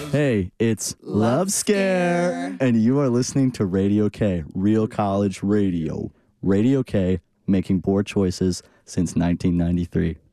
Hey, it's Love Scare. And you are listening to Radio K, Real College Radio. Radio K, making poor choices since 1993.